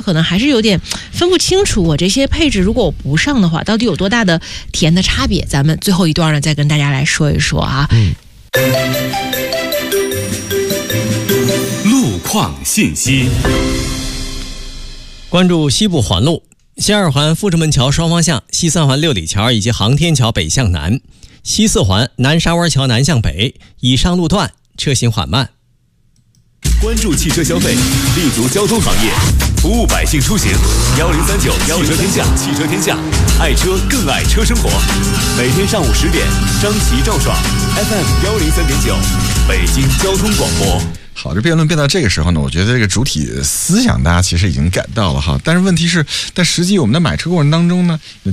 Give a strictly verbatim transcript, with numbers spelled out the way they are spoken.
可能还是有点分不清楚，我这些配置如果我不上的话，到底有多大的体验的差别。咱们最后一段呢，再跟大家来说一说啊。 嗯。 路况信息， 关注西部环路，西二环阜成门桥双方向、西三环六里桥以及航天桥北向南、西四环南沙湾桥南向北以上路段车行缓慢。 关注汽车消费，立足交通行业，服务百姓出行。幺零三九汽车天下，汽车天下，爱车更爱车生活。每天上午十点，张琪赵爽 F M 幺零三点九，北京交通广播。 好，这辩论辩到这个时候呢，我觉得这个主体思想大家其实已经感到了哈，但是问题是，在实际我们的买车过程当中呢。